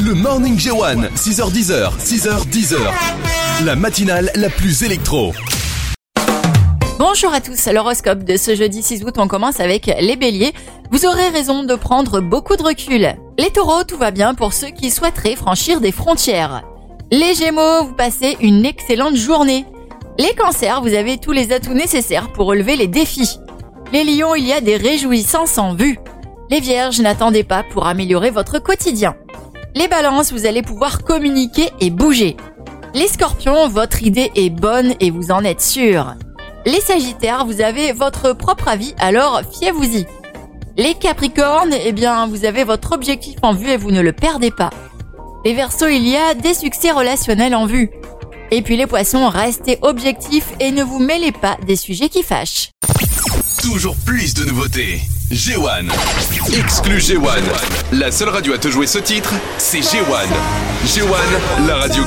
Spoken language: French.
Le Morning G1, 6h10, 6h10. La matinale la plus électro. Bonjour à tous, l'horoscope de ce jeudi 6 août, on commence avec les béliers. Vous aurez raison de prendre beaucoup de recul. Les taureaux, tout va bien pour ceux qui souhaiteraient franchir des frontières. Les gémeaux, vous passez une excellente journée. Les cancers, vous avez tous les atouts nécessaires pour relever les défis. Les lions, il y a des réjouissances en vue. Les vierges, n'attendez pas pour améliorer votre quotidien. Les balances, vous allez pouvoir communiquer et bouger. Les scorpions, votre idée est bonne et vous en êtes sûr. Les sagittaires, vous avez votre propre avis, alors fiez-vous-y. Les capricornes, vous avez votre objectif en vue et vous ne le perdez pas. Les verseaux, il y a des succès relationnels en vue. Et puis les poissons, restez objectifs et ne vous mêlez pas des sujets qui fâchent. Toujours plus de nouveautés. G1. Exclu G1. La seule radio à te jouer ce titre, c'est G1. G1, la radio